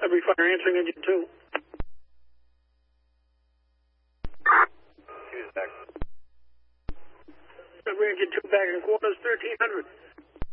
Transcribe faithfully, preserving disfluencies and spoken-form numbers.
Sudbury Fire answering engine two. Sudbury engine two back in quarters, thirteen hundred.